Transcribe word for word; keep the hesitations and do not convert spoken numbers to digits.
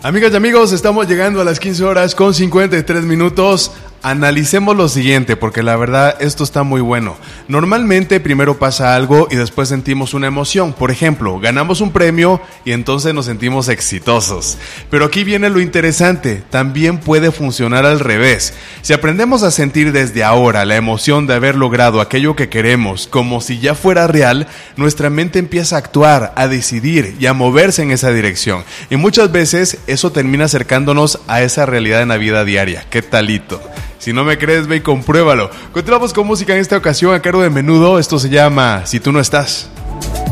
Amigas y amigos, estamos llegando a las quince horas con cincuenta y tres minutos. Analicemos lo siguiente, porque la verdad esto está muy bueno. Normalmente primero pasa algo y después sentimos una emoción. Por ejemplo, ganamos un premio y entonces nos sentimos exitosos. Pero aquí viene lo interesante, también puede funcionar al revés. Si aprendemos a sentir desde ahora la emoción de haber logrado aquello que queremos, como si ya fuera real, nuestra mente empieza a actuar, a decidir y a moverse en esa dirección. Y muchas veces eso termina acercándonos a esa realidad en la vida diaria. ¿Qué talito? Si no me crees, ve y compruébalo. Continuamos con música en esta ocasión a cargo de Menudo. Esto se llama Si tú no estás.